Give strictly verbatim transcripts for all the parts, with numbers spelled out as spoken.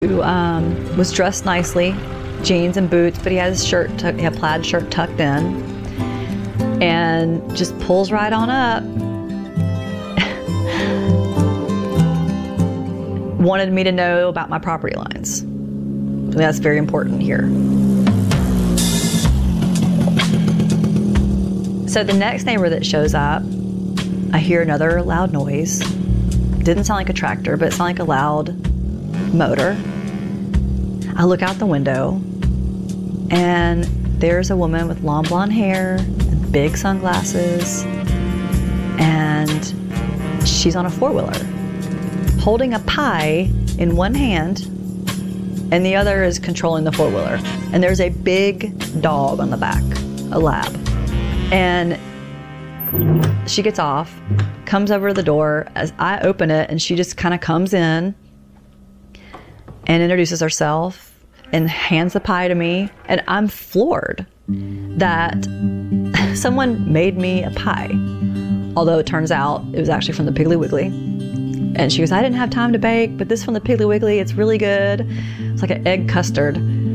who um, was dressed nicely, jeans and boots, but he had his shirt, tuck, he had a plaid shirt tucked in, and just pulls right on up. Wanted me to know about my property lines. That's very important here. So the next neighbor that shows up, I hear another loud noise. Didn't sound like a tractor, but it sounded like a loud motor. I look out the window, and there's a woman with long blonde hair, and big sunglasses, and she's on a four-wheeler, holding a pie in one hand, and the other is controlling the four-wheeler. And there's a big dog on the back, a lab. And she gets off, comes over to the door as I open it, and she just kind of comes in and introduces herself and hands the pie to me. And I'm floored that someone made me a pie. Although it turns out it was actually from the Piggly Wiggly. And she goes, I didn't have time to bake, but this from the Piggly Wiggly, it's really good. It's like an egg custard.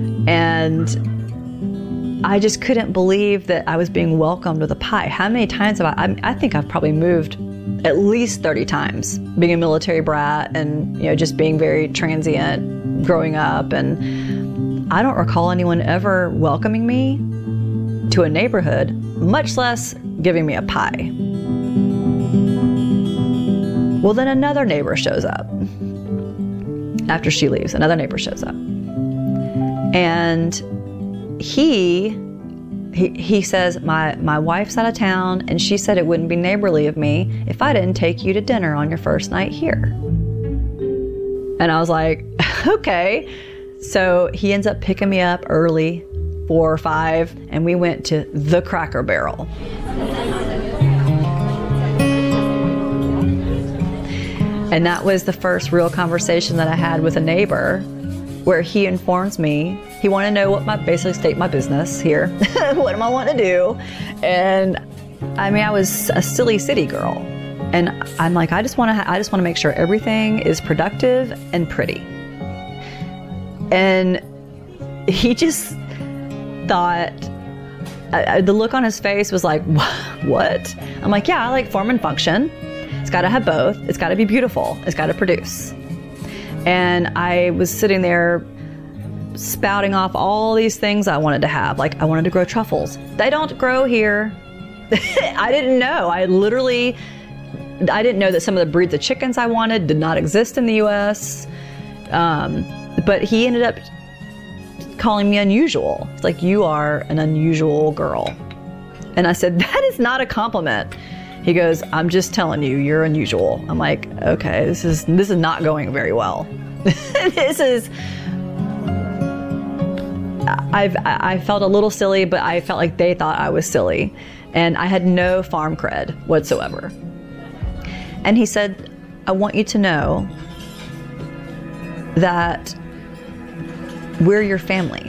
And I just couldn't believe that I was being welcomed with a pie. How many times have I, I, I think I've probably moved at least thirty times, being a military brat and, you know, just being very transient growing up. And I don't recall anyone ever welcoming me to a neighborhood, much less giving me a pie. Well, then another neighbor shows up. After she leaves, another neighbor shows up. And he, he, he says, my, my wife's out of town, and she said it wouldn't be neighborly of me if I didn't take you to dinner on your first night here. And I was like, okay. So he ends up picking me up early, four or five, and we went to the Cracker Barrel. And that was the first real conversation that I had with a neighbor, where he informs me, he wanted to know what my, basically state my business here. What am I wanting to do? And I mean, I was a silly city girl. And I'm like, I just want to, ha- I just want to make sure everything is productive and pretty. And he just thought, uh, the look on his face was like, what? I'm like, yeah, I like form and function. It's got to have both. It's got to be beautiful. It's got to produce. And I was sitting there spouting off all these things I wanted to have. Like, I wanted to grow truffles. They don't grow here. I didn't know. I literally, I didn't know that some of the breeds of chickens I wanted did not exist in the U S Um, but he ended up calling me unusual. It's like, you are an unusual girl. And I said, that is not a compliment. He goes, I'm just telling you, you're unusual. I'm like, okay, this is this is not going very well. This is, I've I felt a little silly, but I felt like they thought I was silly. And I had no farm cred whatsoever. And he said, I want you to know that we're your family.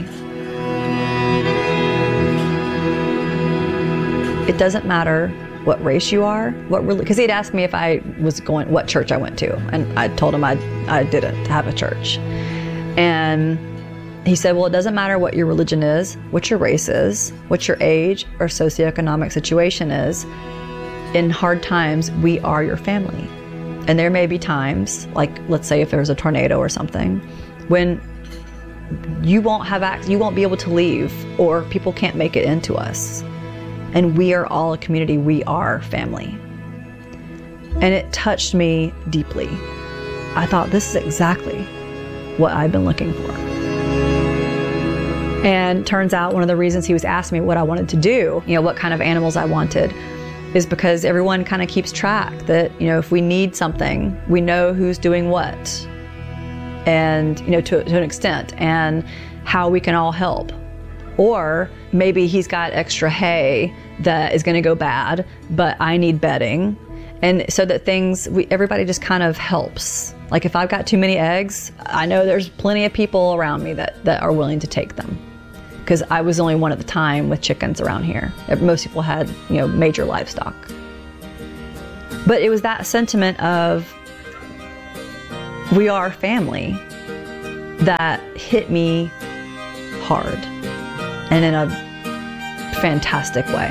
It doesn't matter what race you are, what really, because he'd asked me if I was going, what church I went to, and I told him I I didn't have a church. And he said, well, it doesn't matter what your religion is, what your race is, what your age or socioeconomic situation is. In hard times, we are your family. And there may be times, like let's say if there's a tornado or something, when you won't have access, you won't be able to leave, or people can't make it into us. And we are all a community, we are family. And it touched me deeply. I thought, this is exactly what I've been looking for. And turns out one of the reasons he was asking me what I wanted to do, you know, what kind of animals I wanted, is because everyone kind of keeps track that, you know, if we need something, we know who's doing what. And, you know, to, to an extent, and how we can all help. Or maybe he's got extra hay that is going to go bad, but I need bedding. And so that things, we, everybody just kind of helps. Like if I've got too many eggs, I know there's plenty of people around me that, that are willing to take them. Because I was the only one at the time with chickens around here. Most people had, you know, major livestock. But it was that sentiment of, we are family, that hit me hard and in a fantastic way.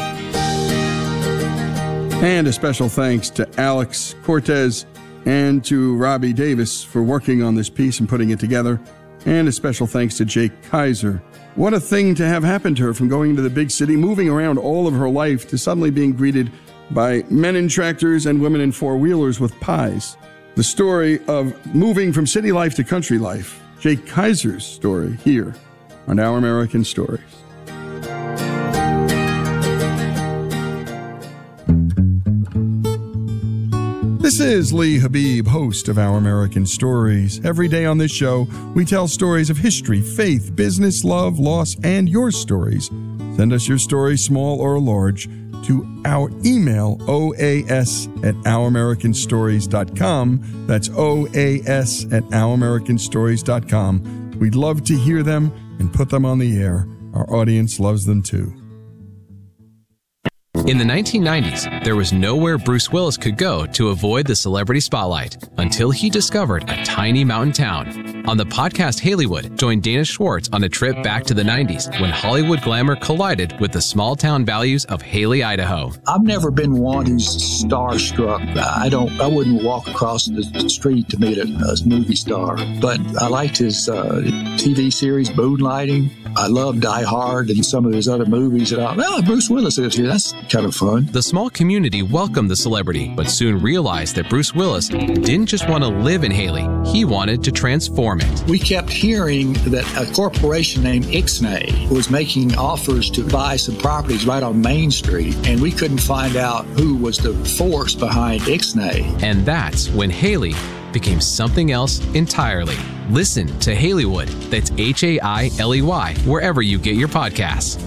And a special thanks to Alex Cortez and to Robbie Davis for working on this piece and putting it together. And a special thanks to Jake Kaiser. What a thing to have happened to her, from going to the big city, moving around all of her life, to suddenly being greeted by men in tractors and women in four-wheelers with pies. The story of moving from city life to country life. Jake Kaiser's story here on Our American Stories. This is Lee Habib, host of Our American Stories. Every day on this show, we tell stories of history, faith, business, love, loss, and your stories. Send us your story, small or large, to our email, O A S at our american stories dot com. That's O A S at our american stories dot com. We'd love to hear them and put them on the air. Our audience loves them too. In the nineteen nineties, there was nowhere Bruce Willis could go to avoid the celebrity spotlight until he discovered a tiny mountain town. On the podcast Hollywood, join Dana Schwartz on a trip back to the nineties when Hollywood glamour collided with the small town values of Haley, Idaho. I've never been one who's starstruck. I don't. I wouldn't walk across the street to meet a, a movie star. But I liked his uh, T V series, Moonlighting. I love Die Hard and some of his other movies. And I, well, Bruce Willis is here. That's kind of fun. The small community welcomed the celebrity, but soon realized that Bruce Willis didn't just want to live in Haley. He wanted to transform it. We kept hearing that a corporation named Ixnay was making offers to buy some properties right on Main Street, and we couldn't find out who was the force behind Ixnay. And that's when Haley became something else entirely. Listen to Haleywood, that's H A I L E Y, wherever you get your podcasts.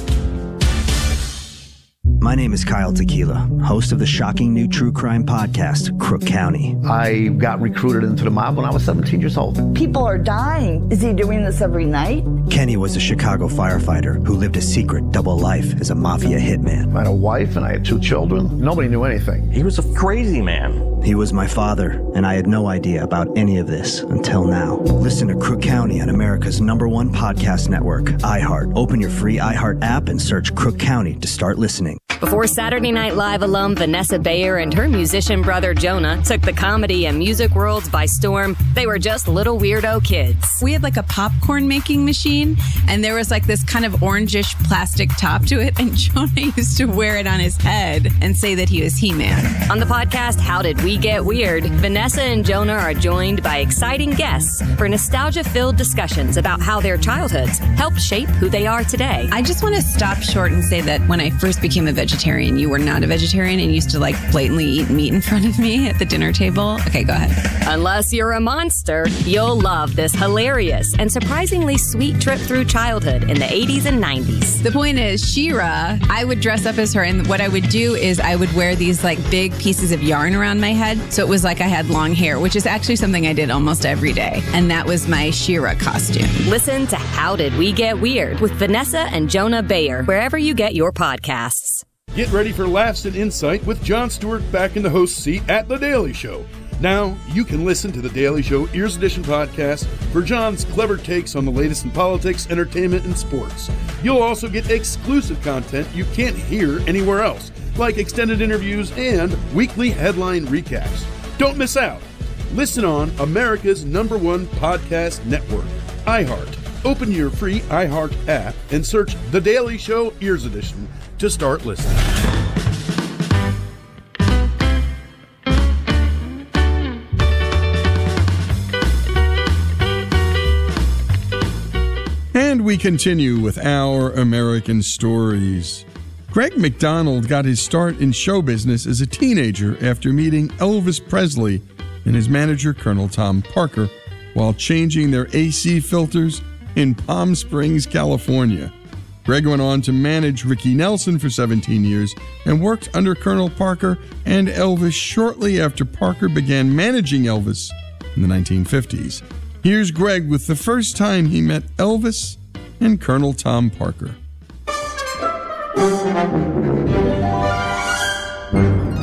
My name is Kyle Tequila, host of the shocking new true crime podcast, Crook County. I got recruited into the mob when I was seventeen years old. People are dying. Is he doing this every night? Kenny was a Chicago firefighter who lived a secret double life as a mafia hitman. I had a wife and I had two children. Nobody knew anything. He was a crazy man. He was my father, and I had no idea about any of this until now. Listen to Crook County on America's number one podcast network, iHeart. Open your free iHeart app and search Crook County to start listening. Before Saturday Night Live alum Vanessa Bayer and her musician brother Jonah took the comedy and music worlds by storm, they were just little weirdo kids. We had like a popcorn making machine, and there was like this kind of orangish plastic top to it, and Jonah used to wear it on his head and say that he was He-Man. On the podcast How Did We Get Weird, Vanessa and Jonah are joined by exciting guests for nostalgia-filled discussions about how their childhoods helped shape who they are today. I just want to stop short and say that when I first became a vegetarian, you were not a vegetarian and used to like blatantly eat meat in front of me at the dinner table. Okay, go ahead. Unless you're a monster, you'll love this hilarious and surprisingly sweet trip through childhood in the eighties and nineties. The point is, She-Ra, I would dress up as her, and what I would do is I would wear these like big pieces of yarn around my head, so it was like I had long hair, which is actually something I did almost every day, and that was my She-Ra costume. Listen to How Did We Get Weird with Vanessa and Jonah Bayer, wherever you get your podcasts. Get ready for laughs and insight with Jon Stewart back in the host seat at The Daily Show. Now, you can listen to The Daily Show Ears Edition podcast for Jon's clever takes on the latest in politics, entertainment, and sports. You'll also get exclusive content you can't hear anywhere else, like extended interviews and weekly headline recaps. Don't miss out. Listen on America's number one podcast network, iHeart. Open your free iHeart app and search The Daily Show Ears Edition to start listening. And we continue with Our American Stories. Greg McDonald got his start in show business as a teenager after meeting Elvis Presley and his manager, Colonel Tom Parker, while changing their A C filters in Palm Springs, California. Greg went on to manage Ricky Nelson for seventeen years and worked under Colonel Parker and Elvis shortly after Parker began managing Elvis in the nineteen fifties. Here's Greg with the first time he met Elvis and Colonel Tom Parker.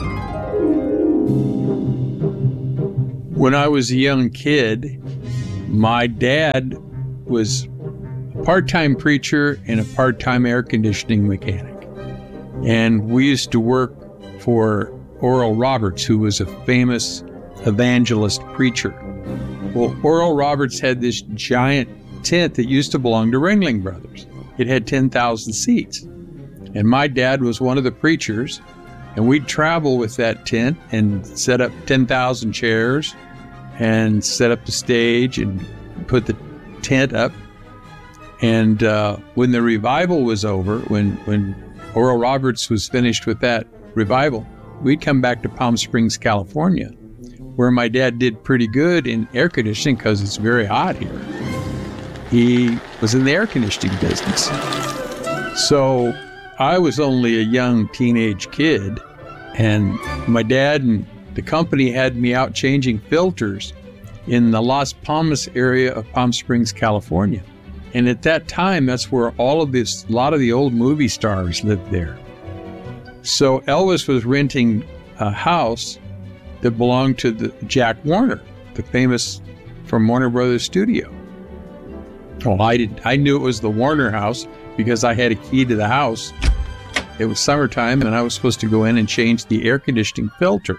When I was a young kid, my dad was a part-time preacher and a part-time air conditioning mechanic. And we used to work for Oral Roberts, who was a famous evangelist preacher. Well, Oral Roberts had this giant tent that used to belong to Ringling Brothers. It had ten thousand seats. And my dad was one of the preachers, and we'd travel with that tent and set up ten thousand chairs and set up the stage and put the tent up. And uh, when the revival was over, when, when Oral Roberts was finished with that revival, we'd come back to Palm Springs, California, where my dad did pretty good in air conditioning because it's very hot here. He was in the air conditioning business. So I was only a young teenage kid, and my dad and the company had me out changing filters in the Las Palmas area of Palm Springs, California. And at that time, that's where all of this, a lot of the old movie stars lived there. So Elvis was renting a house that belonged to the Jack Warner, the famous from Warner Brothers Studio. Well, I did. I knew it was the Warner house because I had a key to the house. It was summertime, and I was supposed to go in and change the air conditioning filter.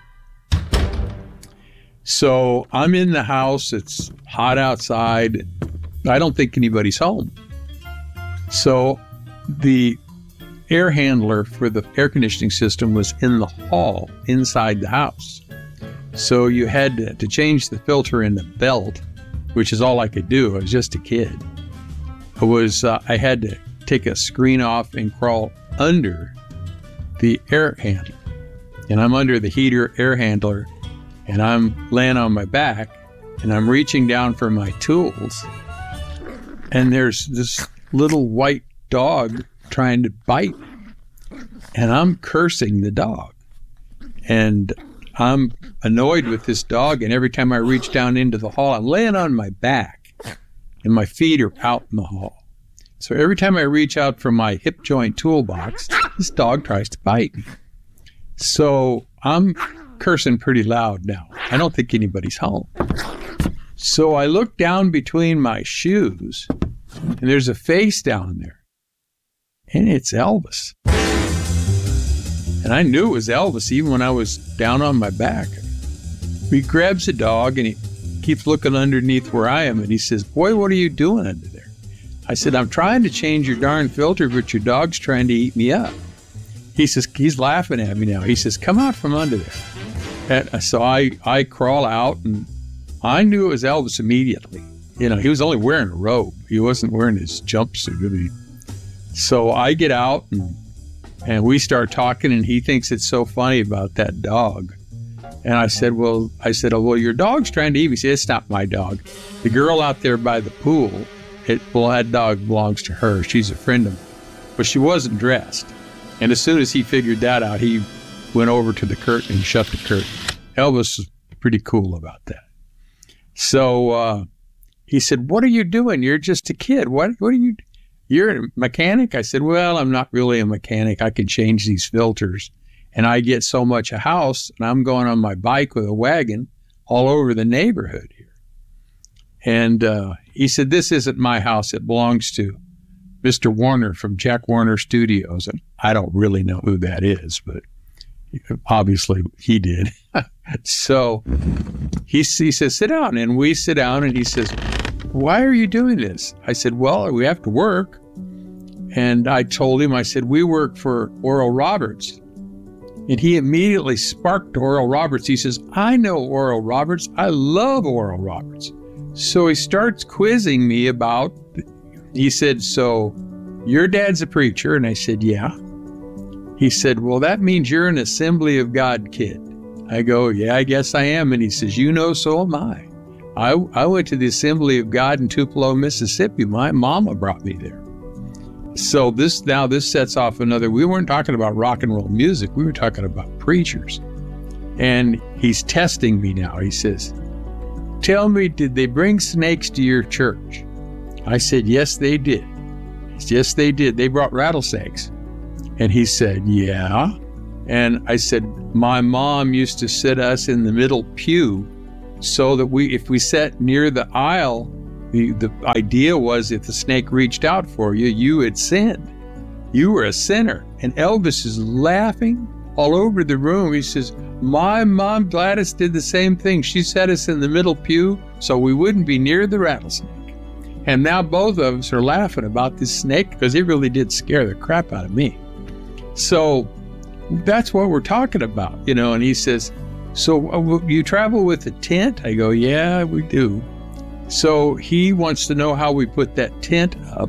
So I'm in the house. It's hot outside. I don't think anybody's home. So the air handler for the air conditioning system was in the hall inside the house. So you had to, to change the filter in the belt, which is all I could do. I was just a kid. I was uh, I had to take a screen off and crawl under the air handler. And I'm under the heater air handler, and I'm laying on my back, and I'm reaching down for my tools. And there's this little white dog trying to bite me. And I'm cursing the dog. And I'm annoyed with this dog, and every time I reach down into the hall, I'm laying on my back, and my feet are out in the hall. So every time I reach out from my hip joint toolbox, this dog tries to bite me. So I'm cursing pretty loud now. I don't think anybody's home. So I look down between my shoes, and there's a face down there, and it's Elvis. And I knew it was Elvis even when I was down on my back. He grabs the dog, and he keeps looking underneath where I am, and he says, "Boy, what are you doing under there?" I said, "I'm trying to change your darn filter, but your dog's trying to eat me up." He says, he's laughing at me now. He says, "Come out from under there." And so I, I crawl out, and I knew it was Elvis immediately. You know, he was only wearing a robe. He wasn't wearing his jumpsuit. I mean, so I get out, and, and we start talking, and he thinks it's so funny about that dog. And I said, well, I said, oh, well, your dog's trying to eat me. He said, "It's not my dog. The girl out there by the pool, it, well, that dog belongs to her. She's a friend of mine." But she wasn't dressed. And as soon as he figured that out, he went over to the curtain and shut the curtain. Elvis was pretty cool about that. So uh, he said, "What are you doing? You're just a kid. What, what are you, you're a mechanic?" I said, "Well, I'm not really a mechanic. I can change these filters. And I get so much a house, and I'm going on my bike with a wagon all over the neighborhood here." And uh, he said, "This isn't my house. It belongs to Mister Warner from Jack Warner Studios." And I don't really know who that is, but obviously he did. So he, he says, "Sit down." And we sit down, and he says, "Why are you doing this?" I said, "Well, we have to work." And I told him, I said, "We work for Oral Roberts." And he immediately sparked Oral Roberts. He says, "I know Oral Roberts. I love Oral Roberts." So he starts quizzing me about, he said, "So your dad's a preacher?" And I said, "Yeah." He said, "Well, that means you're an Assembly of God kid." I go, "Yeah, I guess I am." And he says, "You know, so am I. I, I went to the Assembly of God in Tupelo, Mississippi. My mama brought me there." So this now this sets off another, we weren't talking about rock and roll music. We were talking about preachers. And he's testing me now. He says, "Tell me, did they bring snakes to your church?" I said, "Yes, they did." "Yes, they did. They brought rattlesnakes." And he said, "Yeah." And I said, "My mom used to sit us in the middle pew so that we, if we sat near the aisle The, the idea was if the snake reached out for you, you had sinned. You were a sinner. And Elvis is laughing all over the room. He says, my mom Gladys did the same thing. She set us in the middle pew so we wouldn't be near the rattlesnake. And now both of us are laughing about this snake because it really did scare the crap out of me. So that's what we're talking about, you know. And he says, so uh, you travel with a tent? I go, yeah, we do. So he wants to know how we put that tent up.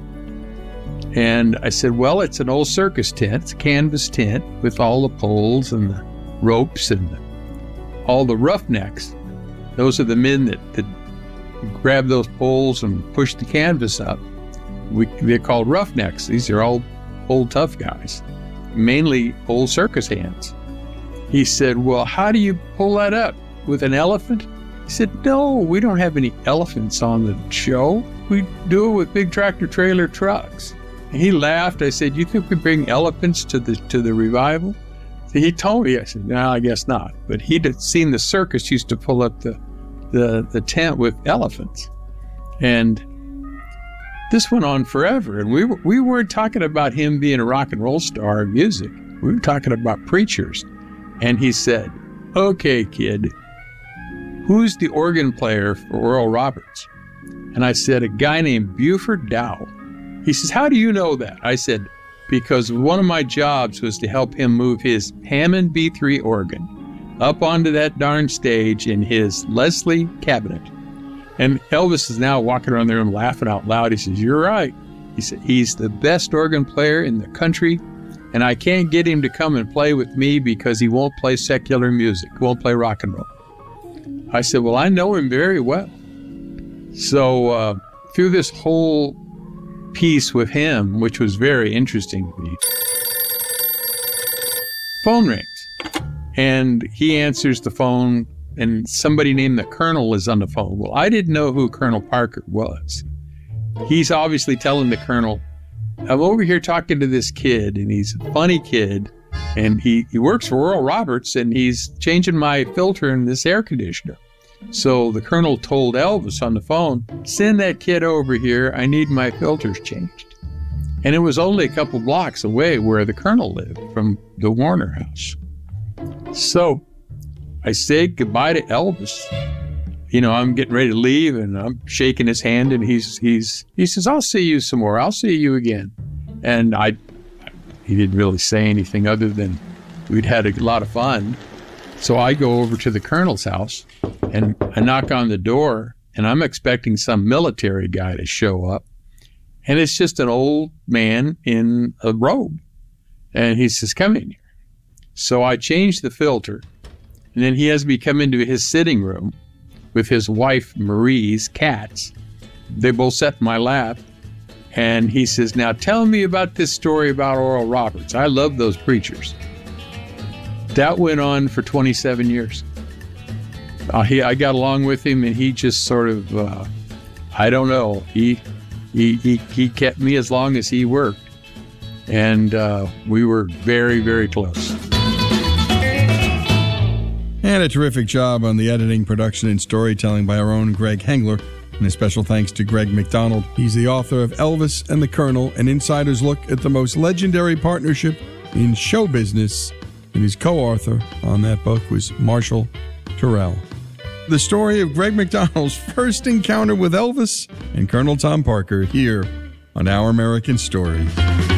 And I said, well, it's an old circus tent. It's a canvas tent with all the poles and the ropes and the, all the roughnecks. Those are the men that, that grab those poles and push the canvas up. We, they're called roughnecks. These are all old tough guys, mainly old circus hands. He said, well, how do you pull that up? With an elephant? He said, no, we don't have any elephants on the show. We do it with big tractor trailer trucks. And he laughed. I said, you think we bring elephants to the to the revival? So he told me. I said, no, I guess not. But he'd seen the circus used to pull up the the the tent with elephants. And this went on forever. And we, were, we weren't talking about him being a rock and roll star of music. We were talking about preachers. And he said, okay, kid, who's the organ player for Oral Roberts? And I said, a guy named Buford Dow. He says, how do you know that? I said, because one of my jobs was to help him move his Hammond B three organ up onto that darn stage in his Leslie cabinet. And Elvis is now walking around there and laughing out loud. He says, you're right. He said, he's the best organ player in the country, and I can't get him to come and play with me because he won't play secular music, won't play rock and roll. I said, well, I know him very well. So uh, through this whole piece with him, which was very interesting to me, phone rings. And he answers the phone, and somebody named the Colonel is on the phone. Well, I didn't know who Colonel Parker was. He's obviously telling the Colonel, I'm over here talking to this kid, and he's a funny kid, and he, he works for Oral Roberts, and he's changing my filter in this air conditioner. So the Colonel told Elvis on the phone, send that kid over here. I need my filters changed. And it was only a couple blocks away where the Colonel lived from the Warner house. So I say goodbye to Elvis. You know, I'm getting ready to leave, and I'm shaking his hand, and he's he's he says, I'll see you some more. I'll see you again. And I, he didn't really say anything other than we'd had a lot of fun. So I go over to the Colonel's house, and I knock on the door, and I'm expecting some military guy to show up. And it's just an old man in a robe. And he says, come in here. So I change the filter, and then he has me come into his sitting room with his wife, Marie's cats. They both sat in my lap. And he says, now tell me about this story about Oral Roberts. I love those preachers. That went on for twenty-seven years. Uh, he, I got along with him, and he just sort of, uh, I don't know, he, he he he kept me as long as he worked. And uh, we were very, very close. And a terrific job on the editing, production, and storytelling by our own Greg Hengler. And a special thanks to Greg McDonald. He's the author of Elvis and the Colonel, an insider's look at the most legendary partnership in show business. And his co-author on that book was Marshall Terrell. The story of Greg McDonald's first encounter with Elvis and Colonel Tom Parker here on Our American Story.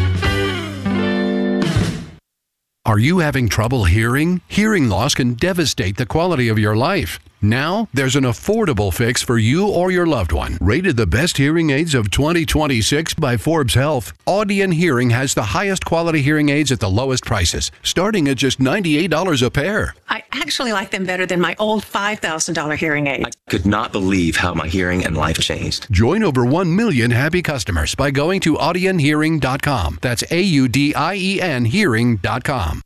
Are you having trouble hearing? Hearing loss can devastate the quality of your life. Now, there's an affordable fix for you or your loved one. Rated the best hearing aids of twenty twenty-six by Forbes Health, Audion Hearing has the highest quality hearing aids at the lowest prices, starting at just ninety-eight dollars a pair. I actually like them better than my old five thousand dollars hearing aid. I could not believe how my hearing and life changed. Join over one million happy customers by going to audion hearing dot com. That's A U D I E N hearing dot com.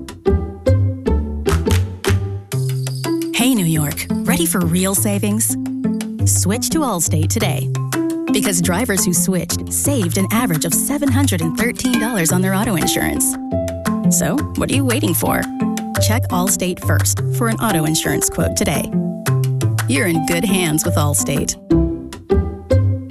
Hey, New York, ready for real savings? Switch to Allstate today. Because drivers who switched saved an average of seven hundred thirteen dollars on their auto insurance. So, what are you waiting for? Check Allstate first for an auto insurance quote today. You're in good hands with Allstate.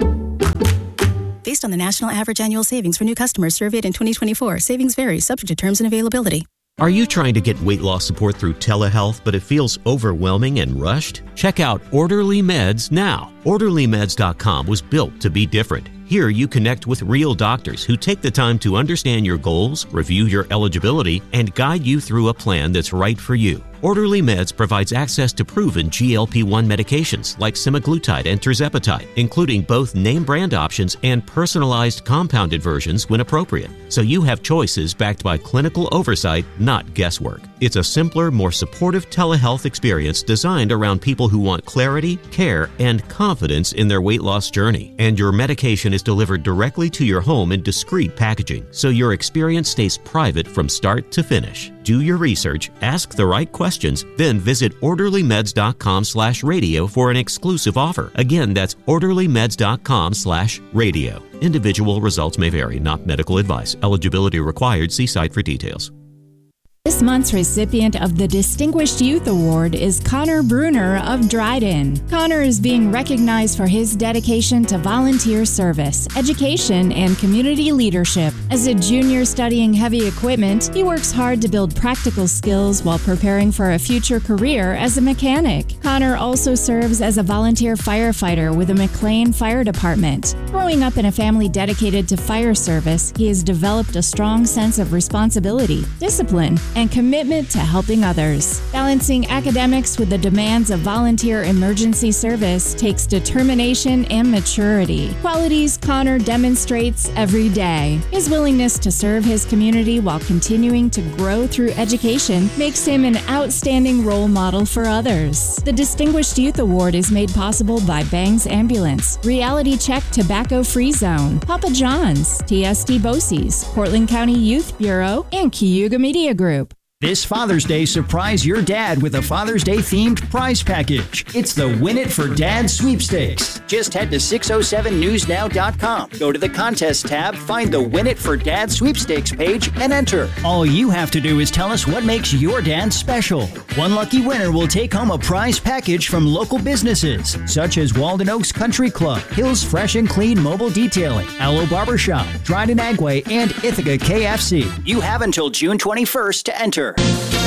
based on the national average annual savings for new customers surveyed in twenty twenty-four. Savings vary, subject to terms and availability. Are you trying to get weight loss support through telehealth, but it feels overwhelming and rushed? Check out Orderly Meds now. Orderly Meds dot com was built to be different. Here you connect with real doctors who take the time to understand your goals, review your eligibility, and guide you through a plan that's right for you. Orderly Meds provides access to proven G L P one medications like semaglutide and tirzepatide, including both name brand options and personalized compounded versions when appropriate. So you have choices backed by clinical oversight, not guesswork. It's a simpler, more supportive telehealth experience designed around people who want clarity, care, and confidence in their weight loss journey. And your medication is delivered directly to your home in discreet packaging, so your experience stays private from start to finish. Do your research, ask the right questions, then visit orderly meds dot com slash radio for an exclusive offer. Again, that's orderly meds dot com slash radio. Individual results may vary, not medical advice. Eligibility required. See site for details. This month's recipient of the Distinguished Youth Award is Connor Bruner of Dryden. Connor is being recognized for his dedication to volunteer service, education, and community leadership. As a junior studying heavy equipment, he works hard to build practical skills while preparing for a future career as a mechanic. Connor also serves as a volunteer firefighter with the McLean Fire Department. Growing up in a family dedicated to fire service, he has developed a strong sense of responsibility, discipline, and commitment to helping others. Balancing academics with the demands of volunteer emergency service takes determination and maturity, qualities Connor demonstrates every day. His willingness to serve his community while continuing to grow through education makes him an outstanding role model for others. The Distinguished Youth Award is made possible by Bangs Ambulance, Reality Check Tobacco Free Zone, Papa John's, T S D Bosse's, Portland County Youth Bureau, and Cayuga Media Group. This Father's Day, surprise your dad with a Father's Day themed prize package. It's the Win It for Dad sweepstakes. Just head to six oh seven news now dot com. Go to the contest tab, find the Win It for Dad sweepstakes page, and enter. All you have to do is tell us what makes your dad special. One lucky winner will take home a prize package from local businesses, such as Walden Oaks Country Club, Hills Fresh and Clean Mobile Detailing, Aloe Barbershop, Dryden Agway, and Ithaca K F C. You have until June twenty-first to enter.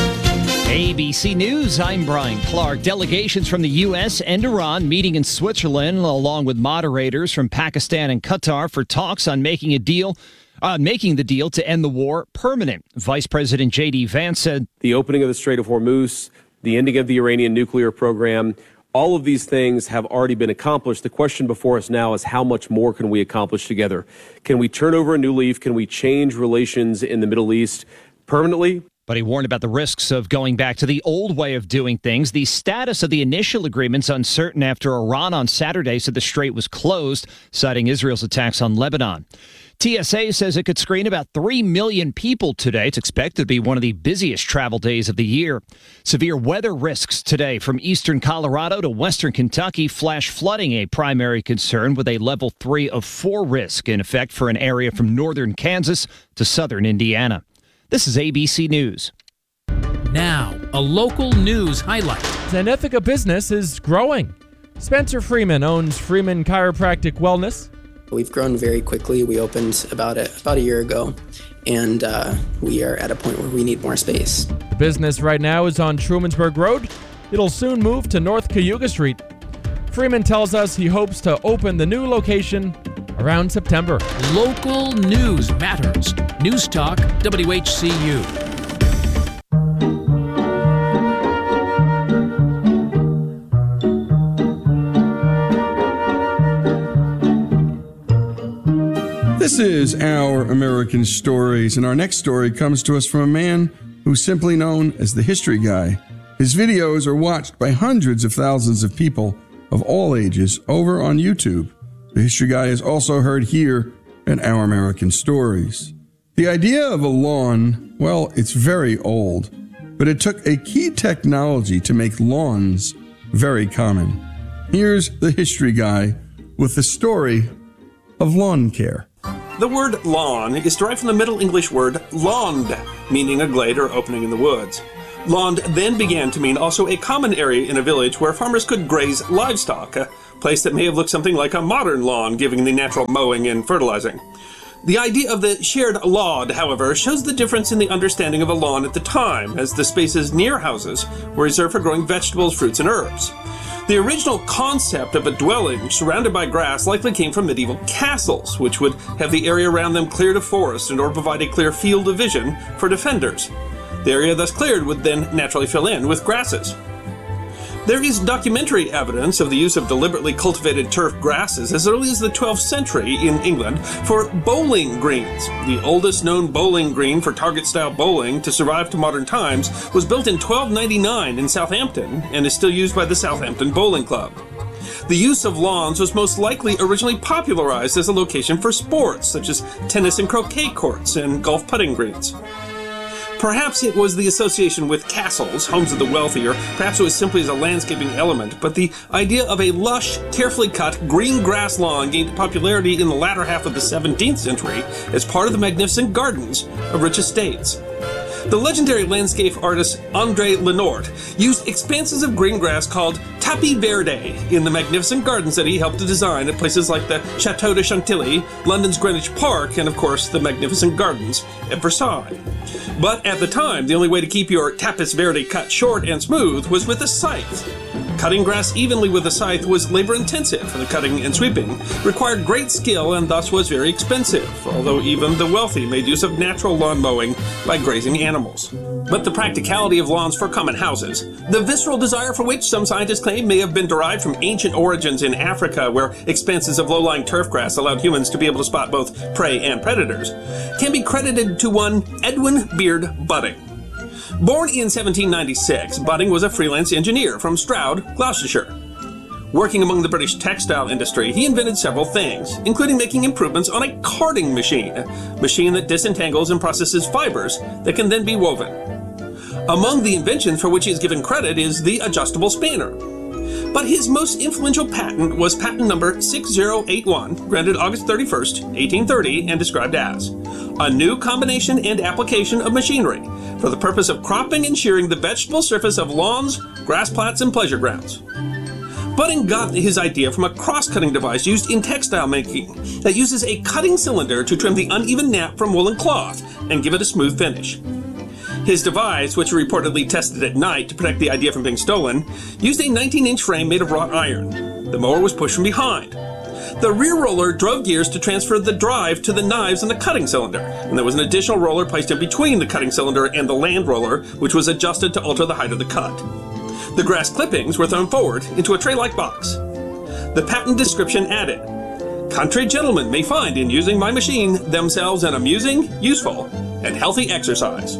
A B C News, I'm Brian Clark. Delegations from the U S and Iran meeting in Switzerland, along with moderators from Pakistan and Qatar for talks on making a deal, uh, making the deal to end the war permanent. Vice President J D Vance said, the opening of the Strait of Hormuz, the ending of the Iranian nuclear program, all of these things have already been accomplished. The question before us now is how much more can we accomplish together? Can we turn over a new leaf? Can we change relations in the Middle East permanently? But he warned about the risks of going back to the old way of doing things. The status of the initial agreement's uncertain after Iran on Saturday said the strait was closed, citing Israel's attacks on Lebanon. T S A says it could screen about three million people today. It's expected to be one of the busiest travel days of the year. Severe weather risks today from eastern Colorado to western Kentucky. Flash flooding a primary concern with a level three of four risk in effect for an area from northern Kansas to southern Indiana. This is A B C News. Now, a local news highlight. An Ithaca business is growing. Spencer Freeman owns Freeman Chiropractic Wellness. We've grown very quickly. We opened about a, about a year ago, and uh, we are at a point where we need more space. The business right now is on Trumansburg Road. It'll soon move to North Cayuga Street. Freeman tells us he hopes to open the new location around September. Local news matters. News Talk W H C U. This is Our American Stories, and our next story comes to us from a man who's simply known as the History Guy. His videos are watched by hundreds of thousands of people of all ages over on YouTube. The History Guy is also heard here at Our American Stories. The idea of a lawn, well, it's very old, but it took a key technology to make lawns very common. Here's the History Guy with the story of lawn care. The word lawn is derived from the Middle English word laund, meaning a glade or opening in the woods. Laund then began to mean also a common area in a village where farmers could graze livestock. place that may have looked something like a modern lawn, given the natural mowing and fertilizing. The idea of the shared lawn, however, shows the difference in the understanding of a lawn at the time, as the spaces near houses were reserved for growing vegetables, fruits, and herbs. The original concept of a dwelling surrounded by grass likely came from medieval castles, which would have the area around them cleared of forest in order to provide a clear field of vision for defenders. The area thus cleared would then naturally fill in with grasses. There is documentary evidence of the use of deliberately cultivated turf grasses as early as the twelfth century in England for bowling greens. The oldest known bowling green for target-style bowling to survive to modern times was built in twelve ninety-nine in Southampton and is still used by the Southampton Bowling Club. The use of lawns was most likely originally popularized as a location for sports, such as tennis and croquet courts and golf putting greens. Perhaps it was the association with castles, homes of the wealthy, or perhaps it was simply as a landscaping element, but the idea of a lush, carefully cut, green grass lawn gained popularity in the latter half of the seventeenth century as part of the magnificent gardens of rich estates. The legendary landscape artist André Lenort used expanses of green grass called tapis verde in the magnificent gardens that he helped to design at places like the Château de Chantilly, London's Greenwich Park, and of course the magnificent gardens at Versailles. But at the time, the only way to keep your tapis verde cut short and smooth was with a scythe. Cutting grass evenly with a scythe was labor-intensive, for the cutting and sweeping required great skill and thus was very expensive, although even the wealthy made use of natural lawn mowing by grazing animals. But the practicality of lawns for common houses, the visceral desire for which some scientists claim may have been derived from ancient origins in Africa, where expanses of low-lying turf grass allowed humans to be able to spot both prey and predators, can be credited to one Edwin Beard Budding. Born in seventeen ninety-six, Budding was a freelance engineer from Stroud, Gloucestershire. Working among the British textile industry, he invented several things, including making improvements on a carding machine, a machine that disentangles and processes fibers that can then be woven. Among the inventions for which he is given credit is the adjustable spanner. But his most influential patent was patent number six zero eight one, granted August thirty-first, eighteen thirty, and described as a new combination and application of machinery for the purpose of cropping and shearing the vegetable surface of lawns, grass plats, and pleasure grounds. Budding got his idea from a cross-cutting device used in textile making that uses a cutting cylinder to trim the uneven nap from woolen cloth and give it a smooth finish. His device, which he reportedly tested at night to protect the idea from being stolen, used a nineteen inch frame made of wrought iron. The mower was pushed from behind. The rear roller drove gears to transfer the drive to the knives in the cutting cylinder, and there was an additional roller placed in between the cutting cylinder and the land roller, which was adjusted to alter the height of the cut. The grass clippings were thrown forward into a tray-like box. The patent description added, "Country gentlemen may find in using my machine themselves an amusing, useful, and healthy exercise."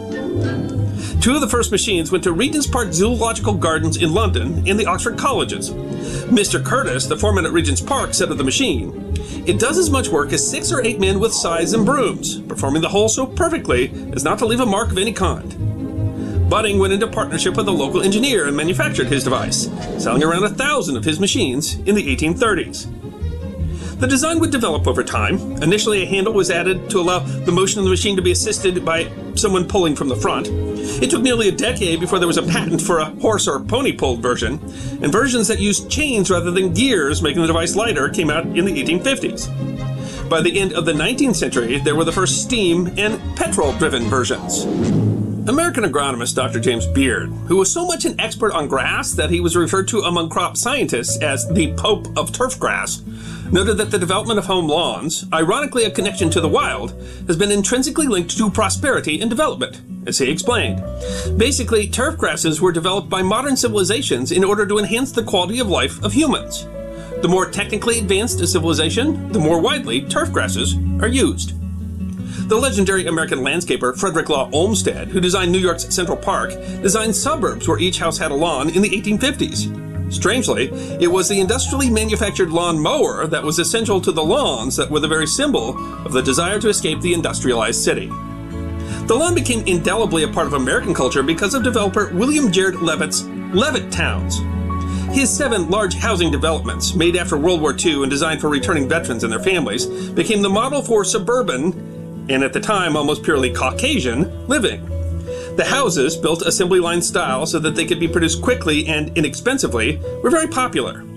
Two of the first machines went to Regent's Park Zoological Gardens in London and the Oxford Colleges. Mister Curtis, the foreman at Regent's Park, said of the machine, "It does as much work as six or eight men with scythes and brooms, performing the whole so perfectly as not to leave a mark of any kind." Budding went into partnership with a local engineer and manufactured his device, selling around a thousand of his machines in the eighteen thirties. The design would develop over time. Initially, a handle was added to allow the motion of the machine to be assisted by someone pulling from the front. It took nearly a decade before there was a patent for a horse or pony-pulled version, and versions that used chains rather than gears, making the device lighter, came out in the eighteen fifties. By the end of the nineteenth century, there were the first steam and petrol-driven versions. American agronomist Doctor James Beard, who was so much an expert on grass that he was referred to among crop scientists as the Pope of turf grass, noted that the development of home lawns, ironically a connection to the wild, has been intrinsically linked to prosperity and development, as he explained. Basically, turf grasses were developed by modern civilizations in order to enhance the quality of life of humans. The more technically advanced a civilization, the more widely turf grasses are used. The legendary American landscaper Frederick Law Olmsted, who designed New York's Central Park, designed suburbs where each house had a lawn in the eighteen fifties. Strangely, it was the industrially manufactured lawn mower that was essential to the lawns that were the very symbol of the desire to escape the industrialized city. The lawn became indelibly a part of American culture because of developer William Jared Levitt's Levitt Towns. His seven large housing developments, made after World War Two and designed for returning veterans and their families, became the model for suburban, and at the time almost purely Caucasian, living. The houses, built assembly line style so that they could be produced quickly and inexpensively, were very popular.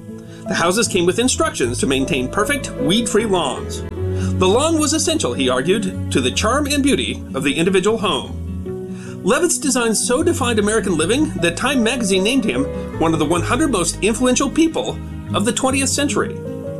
The houses came with instructions to maintain perfect, weed-free lawns. The lawn was essential, he argued, to the charm and beauty of the individual home. Levitt's design so defined American living that Time magazine named him one of the one hundred most influential people of the twentieth century.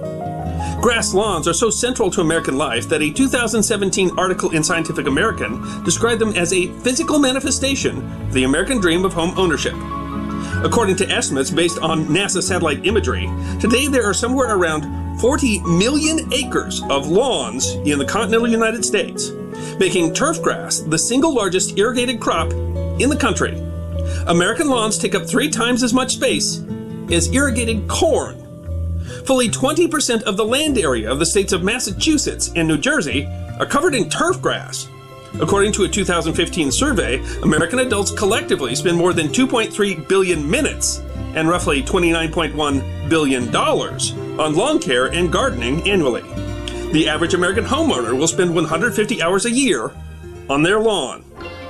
Grass lawns are so central to American life that a two thousand seventeen article in Scientific American described them as a physical manifestation of the American dream of home ownership. According to estimates based on NASA satellite imagery, today there are somewhere around forty million acres of lawns in the continental United States, making turf grass the single largest irrigated crop in the country. American lawns take up three times as much space as irrigated corn. Fully twenty percent of the land area of the states of Massachusetts and New Jersey are covered in turf grass. According to a two thousand fifteen survey, American adults collectively spend more than two point three billion minutes and roughly twenty-nine point one billion dollars on lawn care and gardening annually. The average American homeowner will spend one hundred fifty hours a year on their lawn.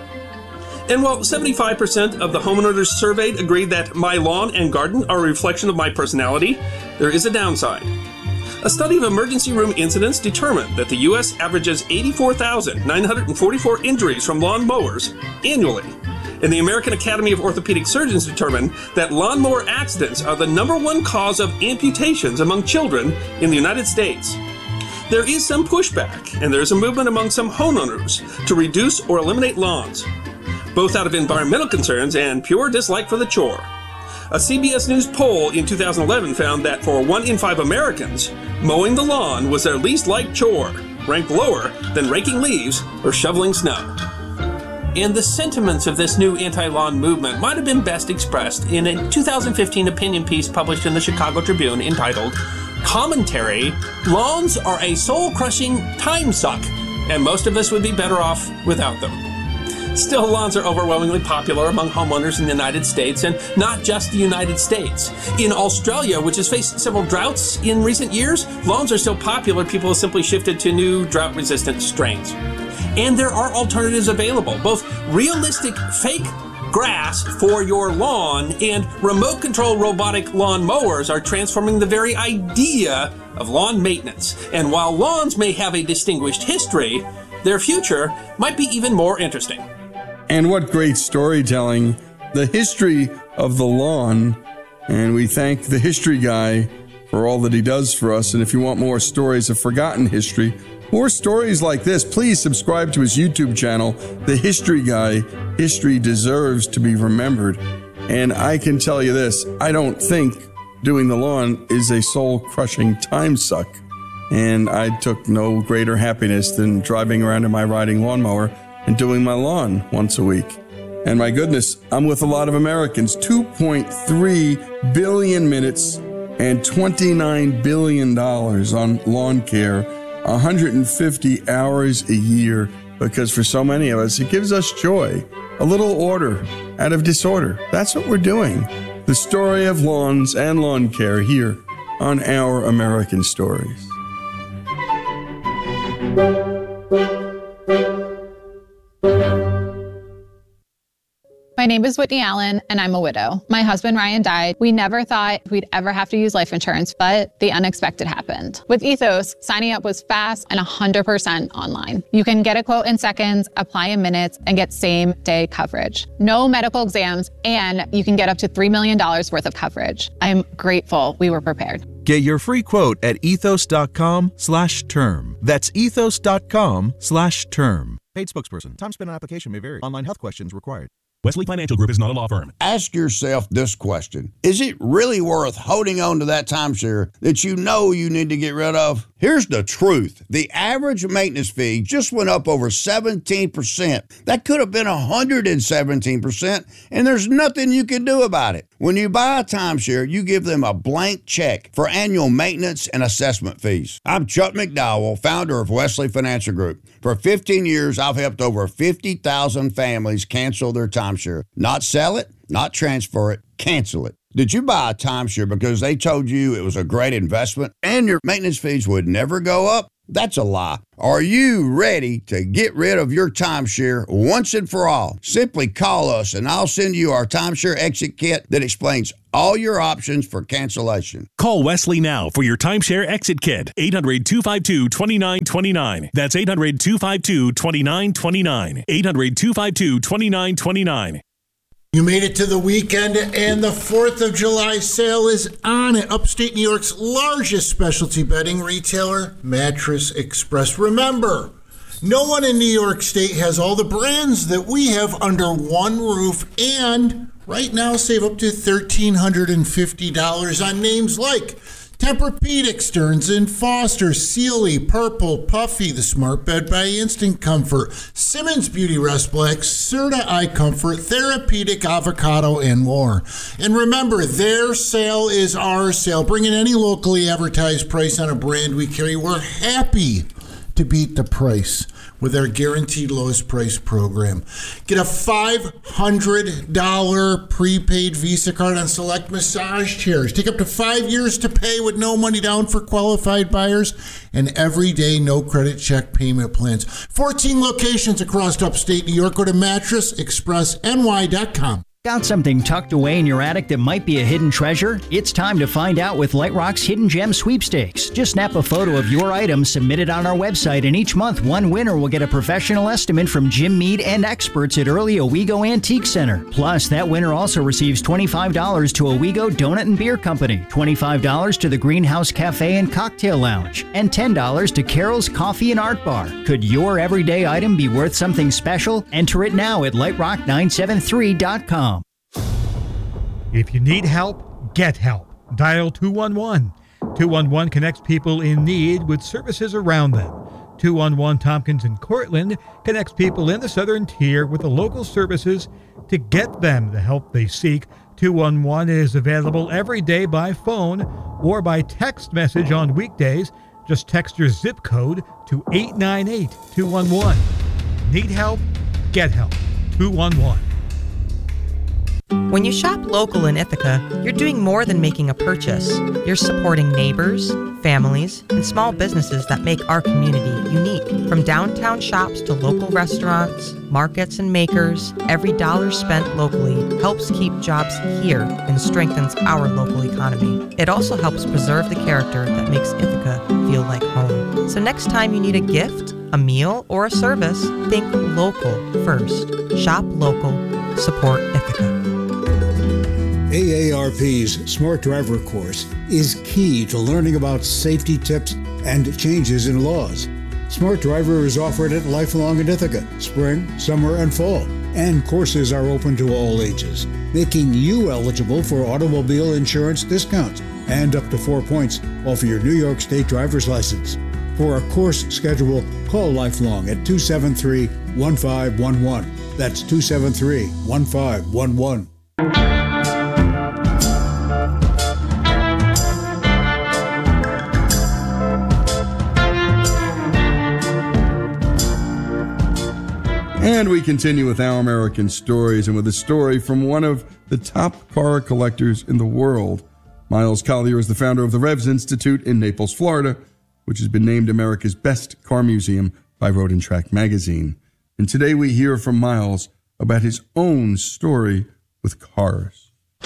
And while seventy-five percent of the homeowners surveyed agreed that my lawn and garden are a reflection of my personality, there is a downside. A study of emergency room incidents determined that the U S averages eighty-four thousand nine hundred forty-four injuries from lawn mowers annually. And the American Academy of Orthopedic Surgeons determined that lawnmower accidents are the number one cause of amputations among children in the United States. There is some pushback, and there is a movement among some homeowners to reduce or eliminate lawns, both out of environmental concerns and pure dislike for the chore. A C B S News poll in two thousand eleven found that for one in five Americans, mowing the lawn was their least liked chore, ranked lower than raking leaves or shoveling snow. And the sentiments of this new anti-lawn movement might have been best expressed in a two thousand fifteen opinion piece published in the Chicago Tribune entitled, "Commentary, Lawns Are a Soul-Crushing Time Suck, and Most of Us Would Be Better Off Without Them." Still, lawns are overwhelmingly popular among homeowners in the United States, and not just the United States. In Australia, which has faced several droughts in recent years, lawns are still popular. People have simply shifted to new drought-resistant strains. And there are alternatives available, both realistic fake grass for your lawn and remote control robotic lawn mowers are transforming the very idea of lawn maintenance. And while lawns may have a distinguished history, their future might be even more interesting. And what great storytelling, the history of the lawn. And we thank the history guy for all that he does for us. And if you want more stories of forgotten history, more stories like this, please subscribe to his YouTube channel, The History Guy. History deserves to be remembered. And I can tell you this, I don't think doing the lawn is a soul-crushing time suck. And I took no greater happiness than driving around in my riding lawnmower and doing my lawn once a week. And my goodness, I'm with a lot of Americans. two point three billion minutes and twenty-nine billion dollars on lawn care, one hundred fifty hours a year, because for so many of us, it gives us joy. A little order out of disorder. That's what we're doing. The story of lawns and lawn care here on Our American Stories. My name is Whitney Allen, and I'm a widow. My husband, Ryan, died. We never thought we'd ever have to use life insurance, but the unexpected happened. With Ethos, signing up was fast and one hundred percent online. You can get a quote in seconds, apply in minutes, and get same-day coverage. No medical exams, and you can get up to three million dollars worth of coverage. I'm grateful we were prepared. Get your free quote at ethos.com slash term. That's ethos.com slash term. Paid spokesperson. Time spent on application may vary. Online health questions required. Wesley Financial Group is not a law firm. Ask yourself this question. Is it really worth holding on to that timeshare that you know you need to get rid of? Here's the truth. The average maintenance fee just went up over seventeen percent. That could have been one hundred seventeen percent, and there's nothing you can do about it. When you buy a timeshare, you give them a blank check for annual maintenance and assessment fees. I'm Chuck McDowell, founder of Wesley Financial Group. For fifteen years, I've helped over fifty thousand families cancel their timeshare. Not sell it, not transfer it, cancel it. Did you buy a timeshare because they told you it was a great investment and your maintenance fees would never go up? That's a lie. Are you ready to get rid of your timeshare once and for all? Simply call us and I'll send you our timeshare exit kit that explains all your options for cancellation. Call Wesley now for your timeshare exit kit. eight hundred, two five two, two nine two nine. That's eight hundred, two five two, two nine two nine. eight hundred, two five two, two nine two nine. You made it to the weekend, and the fourth of July sale is on at upstate New York's largest specialty bedding retailer, Mattress Express. Remember, no one in New York State has all the brands that we have under one roof, and right now save up to one thousand three hundred fifty dollars on names like Tempur-Pedic, Stearns and Foster, Sealy, Purple, Puffy, the Smart Bed by Instant Comfort, Simmons Beauty Rest Black, Serta Eye Comfort, Therapeutic Avocado, and more. And remember, their sale is our sale. Bring in any locally advertised price on a brand we carry. We're happy to beat the price with our guaranteed lowest price program. Get a five hundred dollars prepaid Visa card on select massage chairs. Take up to five years to pay with no money down for qualified buyers, and everyday no credit check payment plans. fourteen locations across upstate New York. Go to mattress express n y dot com. Got something tucked away in your attic that might be a hidden treasure? It's time to find out with Light Rock's Hidden Gem Sweepstakes. Just snap a photo of your item, submit it on our website, and each month one winner will get a professional estimate from Jim Mead and experts at Early Owego Antique Center. Plus, that winner also receives twenty-five dollars to Owego Donut and Beer Company, twenty-five dollars to the Greenhouse Cafe and Cocktail Lounge, and ten dollars to Carol's Coffee and Art Bar. Could your everyday item be worth something special? Enter it now at light rock nine seven three dot com. If you need help, get help. Dial two one one. two one one connects people in need with services around them. two one one Tompkins and Cortland connects people in the Southern Tier with the local services to get them the help they seek. two one one is available every day by phone or by text message on weekdays. Just text your zip code to eight nine eight two one one. Need help? Get help. two one one. When you shop local in Ithaca, you're doing more than making a purchase. You're supporting neighbors, families, and small businesses that make our community unique. From downtown shops to local restaurants, markets, and makers, every dollar spent locally helps keep jobs here and strengthens our local economy. It also helps preserve the character that makes Ithaca feel like home. So next time you need a gift, a meal, or a service, think local first. Shop local. Support Ithaca. A A R P's Smart Driver course is key to learning about safety tips and changes in laws. Smart Driver is offered at Lifelong in Ithaca, spring, summer, and fall, and courses are open to all ages, making you eligible for automobile insurance discounts and up to four points off your New York State driver's license. For a course schedule, call Lifelong at two seven three, one five one one. That's two seven three, one five one one. And we continue with Our American Stories, and with a story from one of the top car collectors in the world. Miles Collier is the founder of the Revs Institute in Naples, Florida, which has been named America's best car museum by Road and Track magazine. And today we hear from Miles about his own story with cars.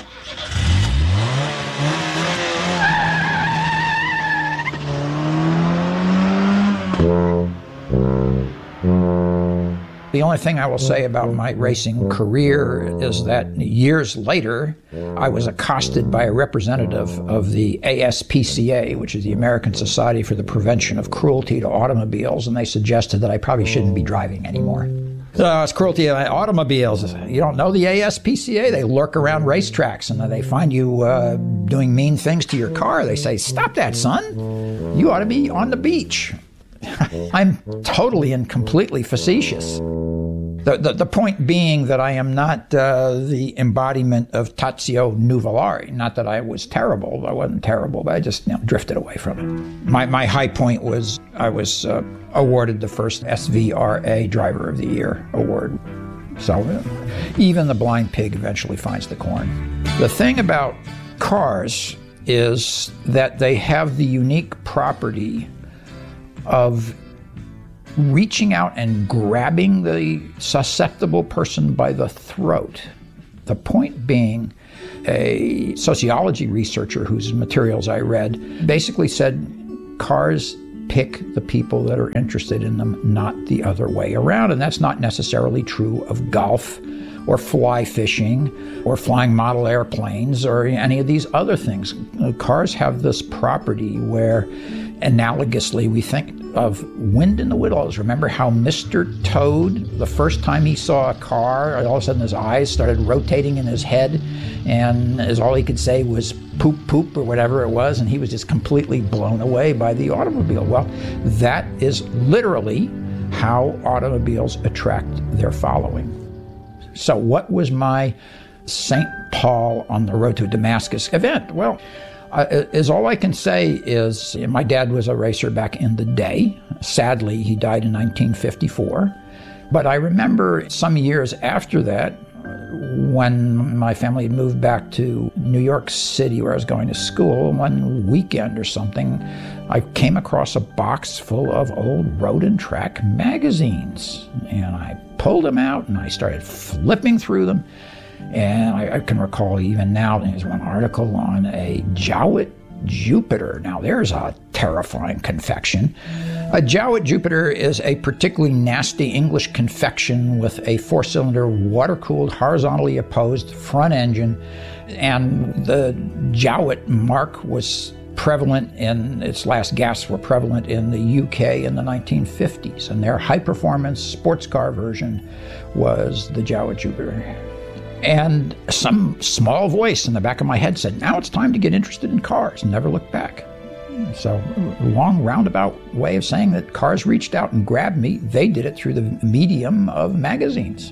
The only thing I will say about my racing career is that years later, I was accosted by a representative of the A S P C A, which is the American Society for the Prevention of Cruelty to Automobiles, and they suggested that I probably shouldn't be driving anymore. Uh, it's cruelty to automobiles. You don't know the A S P C A? They lurk around racetracks and they find you uh, doing mean things to your car. They say, "Stop that, son. You ought to be on the beach." I'm totally and completely facetious. The, the, the point being that I am not uh, the embodiment of Tazio Nuvolari. Not that I was terrible. I wasn't terrible, but I just you know, drifted away from it. My, my high point was I was uh, awarded the first S V R A Driver of the Year award. So uh, even the blind pig eventually finds the corn. The thing about cars is that they have the unique property of reaching out and grabbing the susceptible person by the throat. The point being, a sociology researcher whose materials I read basically said cars pick the people that are interested in them, not the other way around. And that's not necessarily true of golf or fly fishing or flying model airplanes or any of these other things. Cars have this property where, analogously, we think of wind in the willows. Remember how Mister Toad, the first time he saw a car, all of a sudden his eyes started rotating in his head, and as all he could say was poop, poop, or whatever it was, and he was just completely blown away by the automobile. Well, that is literally how automobiles attract their following. So what was my Saint Paul on the road to Damascus event? Well, Uh, is all I can say is my dad was a racer back in the day. Sadly, he died in nineteen fifty-four. But I remember some years after that, when my family had moved back to New York City where I was going to school, one weekend or something, I came across a box full of old Road and Track magazines. And I pulled them out and I started flipping through them. And I, I can recall even now, there's one article on a Jowett Jupiter. Now there's a terrifying confection. A Jowett Jupiter is a particularly nasty English confection with a four-cylinder, water-cooled, horizontally opposed front engine. And the Jowett mark was prevalent in, its last gasps were prevalent in the U K in the nineteen fifties. And their high-performance sports car version was the Jowett Jupiter. And some small voice in the back of my head said, now it's time to get interested in cars, and never look back. So, long roundabout way of saying that cars reached out and grabbed me. They did it through the medium of magazines.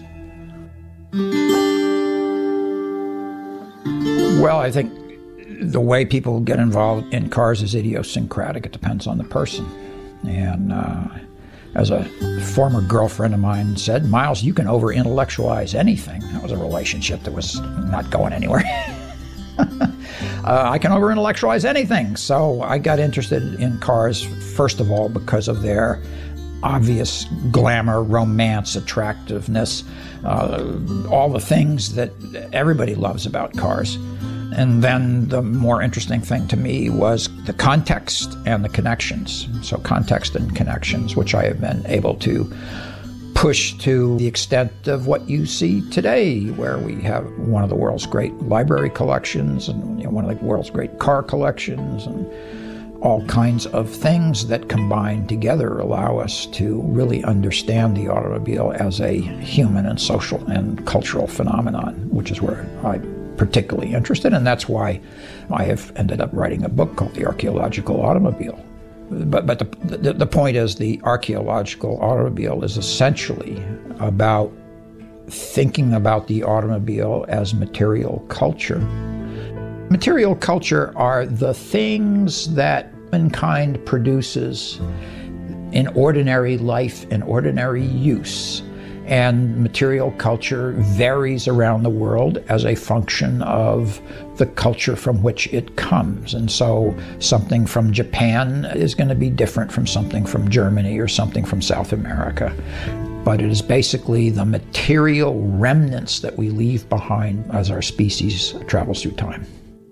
Well, I think the way people get involved in cars is idiosyncratic. It depends on the person. And uh, as a former girlfriend of mine said, Miles, you can over-intellectualize anything. That was a relationship that was not going anywhere. uh, I can over-intellectualize anything. So I got interested in cars, first of all, because of their obvious glamour, romance, attractiveness, uh, all the things that everybody loves about cars. And then the more interesting thing to me was the context and the connections. So context and connections, which I have been able to push to the extent of what you see today, where we have one of the world's great library collections and you know, one of the world's great car collections and all kinds of things that combined together allow us to really understand the automobile as a human and social and cultural phenomenon, which is where I particularly interested, and that's why I have ended up writing a book called The Archaeological Automobile. But but the, the, the point is, the archaeological automobile is essentially about thinking about the automobile as material culture. Material culture are the things that mankind produces in ordinary life and ordinary use. And material culture varies around the world as a function of the culture from which it comes. And so something from Japan is going to be different from something from Germany or something from South America. But it is basically the material remnants that we leave behind as our species travels through time.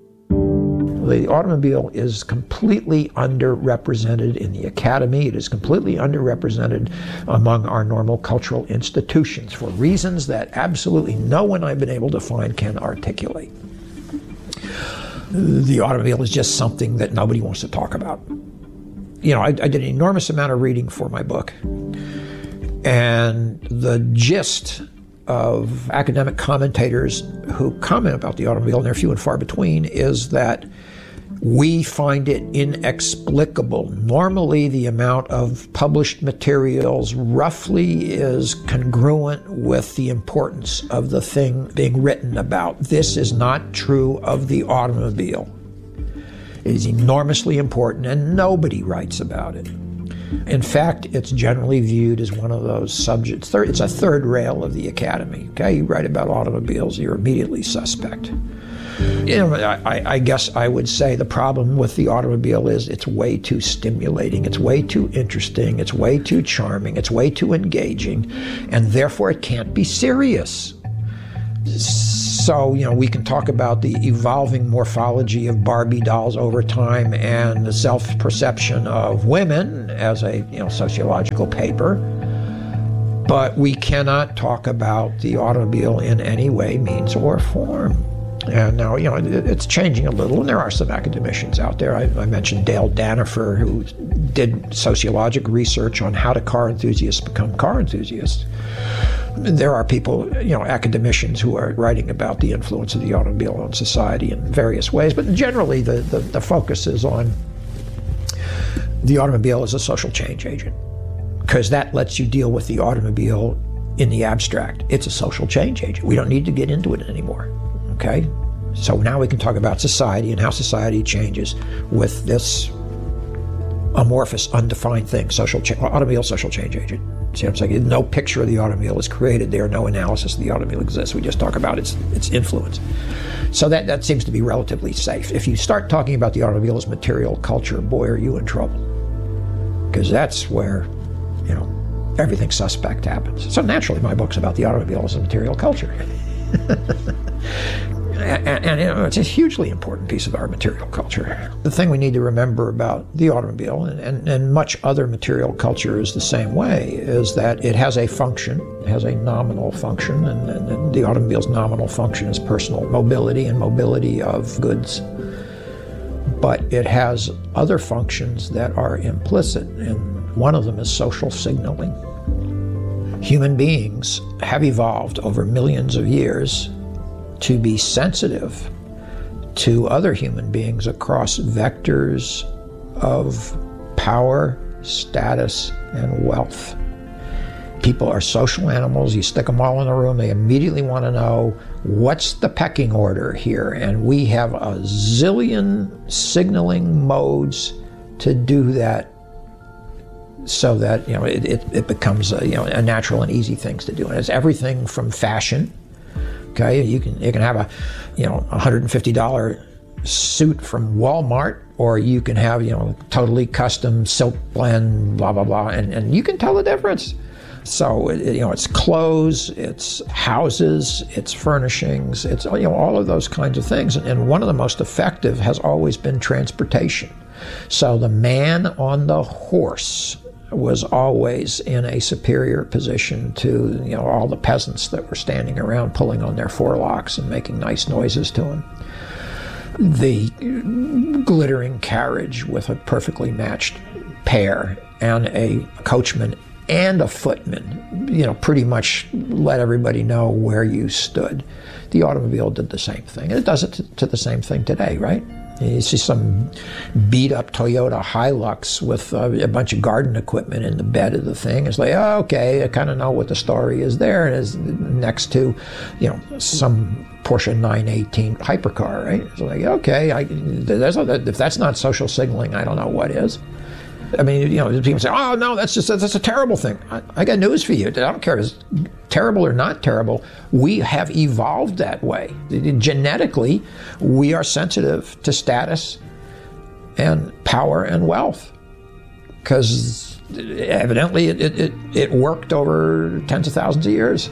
The automobile is completely underrepresented in the academy. It is completely underrepresented among our normal cultural institutions for reasons that absolutely no one I've been able to find can articulate. The automobile is just something that nobody wants to talk about. You know, I, I did an enormous amount of reading for my book. And the gist of academic commentators who comment about the automobile, and they're few and far between, is that we find it inexplicable. Normally, the amount of published materials roughly is congruent with the importance of the thing being written about. This is not true of the automobile. It is enormously important, and nobody writes about it. In fact, it's generally viewed as one of those subjects. It's a third rail of the academy. Okay, you write about automobiles, you're immediately suspect. You know, I, I guess I would say the problem with the automobile is it's way too stimulating, it's way too interesting, it's way too charming, it's way too engaging, and therefore it can't be serious. So, you know, we can talk about the evolving morphology of Barbie dolls over time and the self-perception of women as a, you know, sociological paper, but we cannot talk about the automobile in any way, means, or form. And now, you know, it's changing a little, and there are some academicians out there. I, I mentioned Dale Danifer, who did sociological research on how do car enthusiasts become car enthusiasts. There are people, you know, academicians who are writing about the influence of the automobile on society in various ways, but generally the, the, the focus is on the automobile as a social change agent, because that lets you deal with the automobile in the abstract. It's a social change agent. We don't need to get into it anymore. Okay, so now we can talk about society and how society changes with this amorphous, undefined thing, social cha- automobile social change agent. See what I'm saying? No picture of the automobile is created there. No analysis of the automobile exists. We just talk about its its influence. So that, that seems to be relatively safe. If you start talking about the automobile as material culture, boy, are you in trouble. Because that's where, you know, everything suspect happens. So naturally, my book's about the automobile as a material culture. And, and you know, it's a hugely important piece of our material culture. The thing we need to remember about the automobile, and, and, and much other material culture is the same way, is that it has a function, it has a nominal function, and, and the automobile's nominal function is personal mobility and mobility of goods. But it has other functions that are implicit, and one of them is social signaling. Human beings have evolved over millions of years to be sensitive to other human beings across vectors of power, status, and wealth. People are social animals. You stick them all in a room, they immediately want to know what's the pecking order here. And we have a zillion signaling modes to do that, so that, you know, it, it, it becomes a, you know, a natural and easy things to do. And it's everything from fashion. Okay, you can you can have a, you know, one hundred fifty dollars suit from Walmart, or you can have, you know, totally custom silk blend, blah blah blah, and, and you can tell the difference. So it, you know, it's clothes, it's houses, it's furnishings, it's, you know, all of those kinds of things. And one of the most effective has always been transportation. So the man on the horse was always in a superior position to, you know, all the peasants that were standing around pulling on their forelocks and making nice noises to him. The glittering carriage with a perfectly matched pair and a coachman and a footman, you know, pretty much let everybody know where you stood. The automobile did the same thing. And it does it to, to the same thing today, right? You see some beat-up Toyota Hilux with uh, a bunch of garden equipment in the bed of the thing. It's like, oh, okay, I kind of know what the story is there. And it's next to, you know, some Porsche nine eighteen hypercar, right? It's like, okay, I, there's a, if that's not social signaling, I don't know what is. I mean, you know, people say, oh, no, that's just, that's a terrible thing. I, I got news for you. I don't care if it's terrible or not terrible. We have evolved that way. Genetically, we are sensitive to status and power and wealth, because evidently it, it, it worked over tens of thousands of years.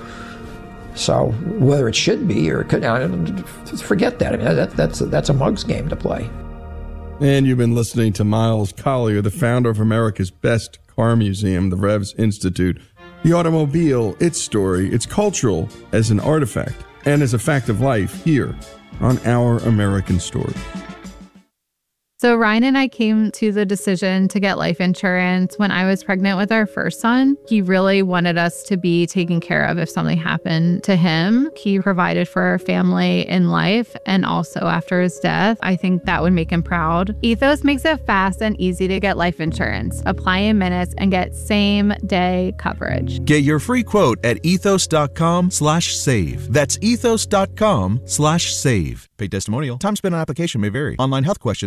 So whether it should be or it could, forget that. I mean, that, that's, that's a mug's game to play. And you've been listening to Miles Collier, the founder of America's best car museum, the Revs Institute. The automobile, its story, its cultural as an artifact and as a fact of life here on Our American Story. So Ryan and I came to the decision to get life insurance when I was pregnant with our first son. He really wanted us to be taken care of if something happened to him. He provided for our family in life and also after his death. I think that would make him proud. Ethos makes it fast and easy to get life insurance. Apply in minutes and get same day coverage. Get your free quote at ethos.com slash save. That's ethos.com slash save. Paid testimonial. Time spent on application may vary. Online health questions required.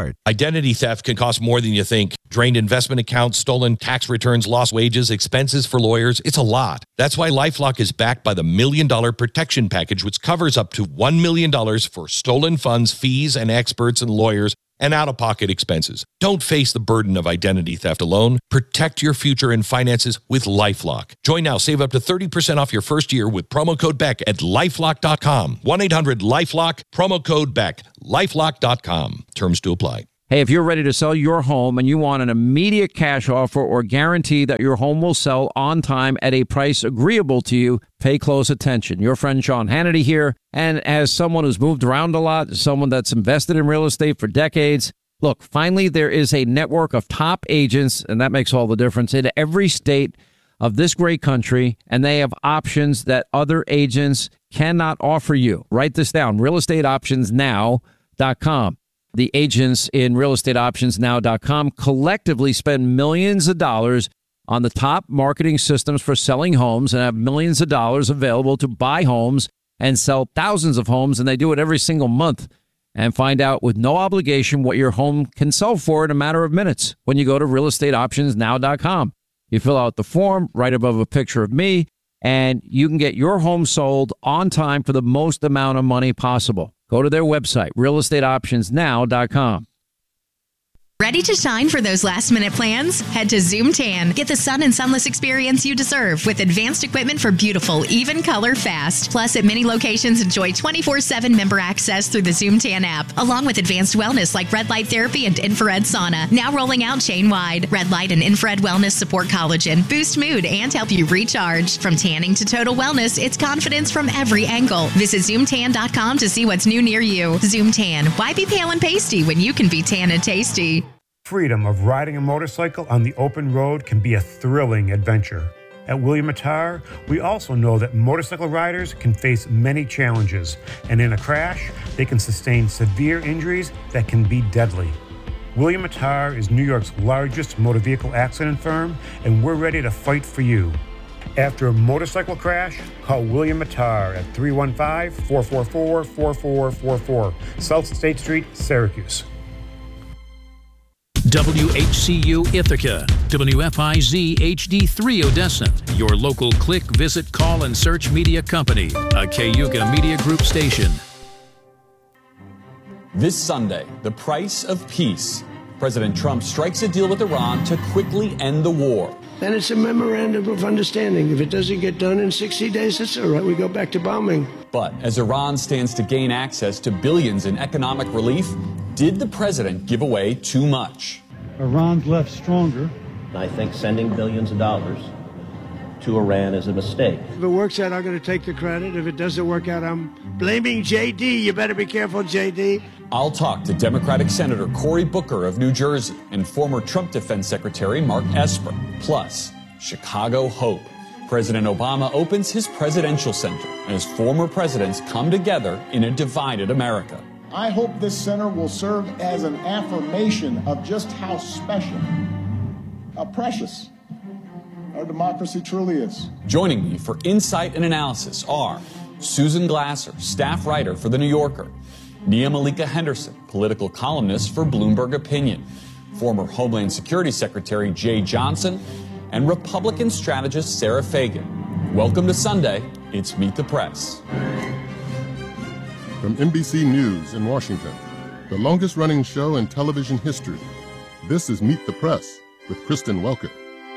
required. Identity theft can cost more than you think. Drained investment accounts, stolen tax returns, lost wages, expenses for lawyers. It's a lot. That's why LifeLock is backed by the Million Dollar Protection Package, which covers up to one million dollars for stolen funds, fees, and experts and lawyers, and out-of-pocket expenses. Don't face the burden of identity theft alone. Protect your future and finances with LifeLock. Join now. Save up to thirty percent off your first year with promo code Beck at LifeLock dot com. one eight hundred LifeLock, promo code Beck. LifeLock dot com. Terms to apply. Hey, if you're ready to sell your home and you want an immediate cash offer or guarantee that your home will sell on time at a price agreeable to you, pay close attention. Your friend Sean Hannity here. And as someone who's moved around a lot, someone that's invested in real estate for decades, look, finally there is a network of top agents, and that makes all the difference, in every state of this great country, and they have options that other agents cannot offer you. Write this down, real estate options now dot com. The agents in real estate options now dot com collectively spend millions of dollars on the top marketing systems for selling homes and have millions of dollars available to buy homes and sell thousands of homes, and they do it every single month. And find out with no obligation what your home can sell for in a matter of minutes when you go to real estate options now dot com. You fill out the form right above a picture of me, and you can get your home sold on time for the most amount of money possible. Go to their website, real estate options now dot com. Ready to shine for those last-minute plans? Head to Zoom Tan. Get the sun and sunless experience you deserve with advanced equipment for beautiful, even color fast. Plus, at many locations, enjoy twenty-four seven member access through the Zoom Tan app, along with advanced wellness like red light therapy and infrared sauna. Now rolling out chain-wide. Red light and infrared wellness support collagen, boost mood, and help you recharge. From tanning to total wellness, it's confidence from every angle. Visit zoom tan dot com to see what's new near you. Zoom Tan. Why be pale and pasty when you can be tan and tasty? Freedom of riding a motorcycle on the open road can be a thrilling adventure. At William Attar, we also know that motorcycle riders can face many challenges, and in a crash, they can sustain severe injuries that can be deadly. William Attar is New York's largest motor vehicle accident firm, and we're ready to fight for you. After a motorcycle crash, call William Attar at three one five, four four four, four four four four, South State Street, Syracuse. W H C U Ithaca, W F I Z H D three Odessa, your local click, visit, call, and search media company, a Cayuga Media Group station. This Sunday, the price of peace. President Trump strikes a deal with Iran to quickly end the war. Then it's a memorandum of understanding. If it doesn't get done in sixty days, it's all right. We go back to bombing. But as Iran stands to gain access to billions in economic relief, did the president give away too much? Iran's left stronger. I think sending billions of dollars to Iran is a mistake. If it works out, I'm going to take the credit. If it doesn't work out, I'm blaming J D. You better be careful, J D. I'll talk to Democratic Senator Cory Booker of New Jersey and former Trump Defense Secretary Mark Esper. Plus, Chicago Hope. President Obama opens his presidential center as former presidents come together in a divided America. I hope this center will serve as an affirmation of just how special, how precious our democracy truly is. Joining me for insight and analysis are Susan Glasser, staff writer for The New Yorker, Nia Malika Henderson, political columnist for Bloomberg Opinion, former Homeland Security Secretary Jay Johnson, and Republican strategist Sarah Fagan. Welcome to Sunday. It's Meet the Press. From N B C News in Washington, the longest-running show in television history, this is Meet the Press with Kristen Welker.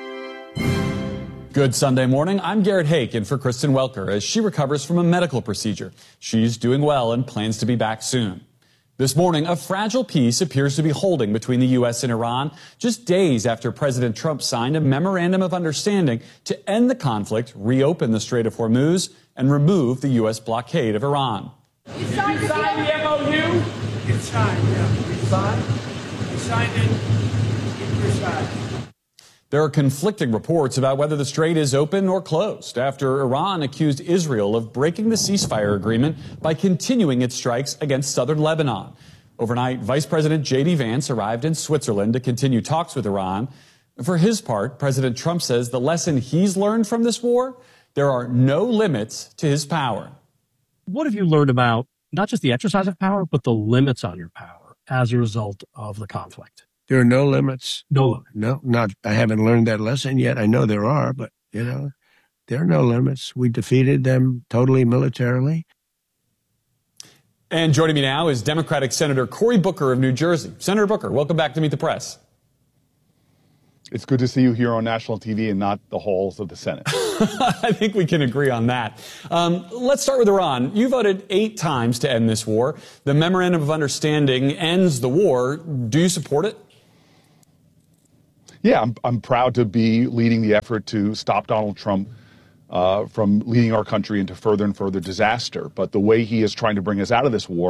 Good Sunday morning. I'm Garrett Hake in for Kristen Welker as she recovers from a medical procedure. She's doing well and plans to be back soon. This morning, a fragile peace appears to be holding between the U S and Iran just days after President Trump signed a memorandum of understanding to end the conflict, reopen the Strait of Hormuz, and remove the U S blockade of Iran. You signed, you signed the M O U? It's signed, yeah. We signed. We signed it. It's signed. There are conflicting reports about whether the strait is open or closed after Iran accused Israel of breaking the ceasefire agreement by continuing its strikes against southern Lebanon. Overnight, Vice President J D Vance arrived in Switzerland to continue talks with Iran. For his part, President Trump says the lesson he's learned from this war, there are no limits to his power. What have you learned about not just the exercise of power, but the limits on your power? as a result of the conflict. There are no limits. No limit. No, not. I haven't learned that lesson yet. I know there are, but you know, there are no limits. We defeated them totally militarily. And joining me now is Democratic Senator Cory Booker of New Jersey. Senator Booker, welcome back to Meet the Press. It's good to see you here on national T V and not the halls of the Senate. I think we can agree on that. Um, let's start with Iran. You voted eight times to end this war. The Memorandum of Understanding ends the war. Do you support it? Yeah, I'm, I'm proud to be leading the effort to stop Donald Trump uh, from leading our country into further and further disaster. But the way he is trying to bring us out of this war